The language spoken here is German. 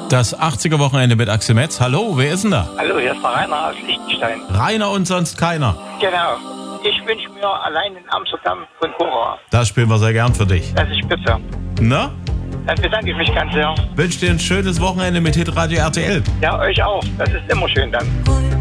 Das 80er-Wochenende mit Axel Metz. Hallo, wer ist denn da? Hallo, hier ist der Rainer aus Liechtenstein. Rainer und sonst keiner. Genau. Ich wünsche mir allein in Amsterdam von Cora. Das spielen wir sehr gern für dich. Das ist spitze. Na? Dann bedanke ich mich ganz sehr. Wünsche dir ein schönes Wochenende mit Hitradio RTL. Ja, euch auch. Das ist immer schön dann.